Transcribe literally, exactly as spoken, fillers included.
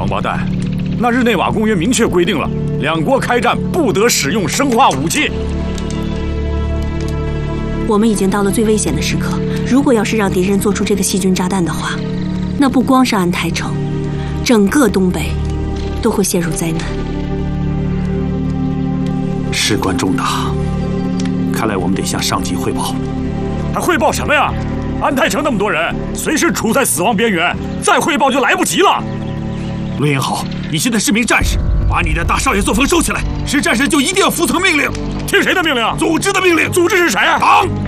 王八蛋！那日内瓦公约明确规定了，两国开战不得使用生化武器。 我们已经到了最危险的时刻，如果要是让敌人做出这个细菌炸弹的话，那不光是安泰城，整个东北都会陷入灾难。 事关重大，看来我们得向上级汇报。 还汇报什么呀？安泰城那么多人，随时处在死亡边缘，再汇报就来不及了。 陆英豪，你现在是名战士，把你的大少爷作风收起来。是战士就一定要服从命令。 听谁的命令？ 组织的命令。 组织是谁？ 党。